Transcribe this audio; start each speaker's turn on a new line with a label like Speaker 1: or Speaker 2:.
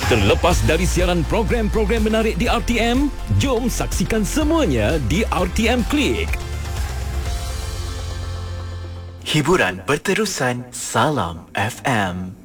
Speaker 1: Terlepas dari siaran program-program menarik di RTM, jom saksikan semuanya di RTM Klik.
Speaker 2: Hiburan berterusan. Salam FM.